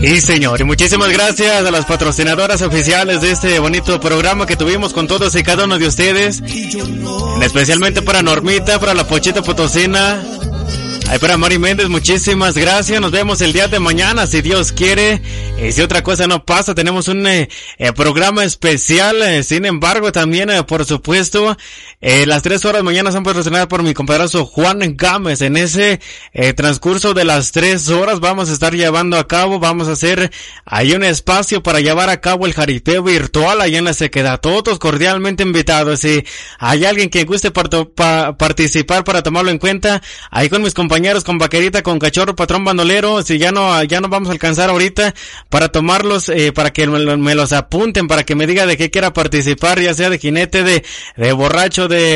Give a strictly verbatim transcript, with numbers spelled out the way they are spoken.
Y señor, y muchísimas gracias a las patrocinadoras oficiales de este bonito programa que tuvimos con todos y cada uno de ustedes, especialmente para Normita, para la Pochita Potosina, ay, para Mari Méndez, muchísimas gracias. Nos vemos el día de mañana, si Dios quiere. Y si otra cosa no pasa, tenemos un eh, eh, programa especial. Eh, sin embargo, también, eh, por supuesto, eh, las tres horas mañana son patrocinadas por mi compadrazo Juan Gámez. En ese eh, transcurso de las tres horas vamos a estar llevando a cabo, vamos a hacer ahí un espacio para llevar a cabo el jaripeo virtual allá en la Sequedad. Todos cordialmente invitados. Si hay alguien que guste parto, pa, participar para tomarlo en cuenta, ahí con mis compañeros, con Vaquerita, con Cachorro, Patrón Bandolero, si ya no, ya no vamos a alcanzar ahorita para tomarlos, eh, para que me, me los apunten, para que me diga de qué quiera participar, ya sea de jinete, de, de borracho, de